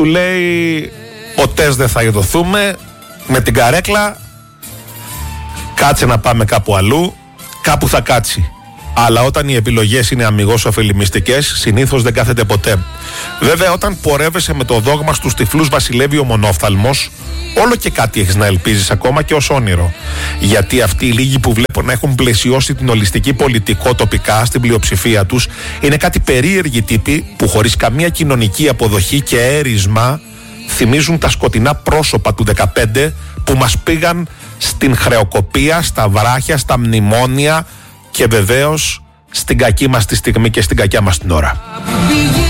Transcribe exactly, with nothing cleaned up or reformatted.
σου λέει ποτέ δεν θα ειδωθούμε, με την καρέκλα κάτσε να πάμε κάπου αλλού, κάπου θα κάτσει. Αλλά όταν οι επιλογές είναι αμιγώς ωφελημιστικές, συνήθως δεν κάθεται ποτέ. Βέβαια, όταν πορεύεσαι με το δόγμα στους τυφλούς βασιλεύει ο μονόφθαλμος, όλο και κάτι έχεις να ελπίζεις ακόμα και ως όνειρο. Γιατί αυτοί οι λίγοι που βλέπω να έχουν πλαισιώσει την ολιστική πολιτικό τοπικά στην πλειοψηφία τους είναι κάτι περίεργοι τύποι που χωρίς καμία κοινωνική αποδοχή και έρισμα θυμίζουν τα σκοτεινά πρόσωπα του δεκαπέντε που μας πήγαν στην χρεοκοπία, στα βράχια, στα μνημόνια και βεβαίως στην κακή μας τη στιγμή και στην κακιά μας την ώρα.